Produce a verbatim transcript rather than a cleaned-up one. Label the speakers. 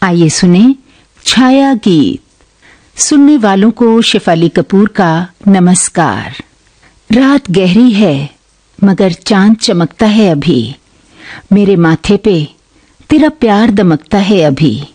Speaker 1: आइए सुने छाया गीत। सुनने वालों को शेफाली कपूर का नमस्कार। रात गहरी है मगर चांद चमकता है अभी, मेरे माथे पे तेरा प्यार दमकता है अभी।